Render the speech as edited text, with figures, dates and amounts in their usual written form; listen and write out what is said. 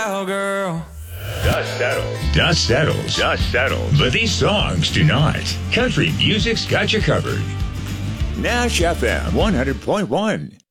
Girl. Dust settles. Dust settles. Dust settles. But these songs do not. Country music's got you covered. Nash FM 100.1.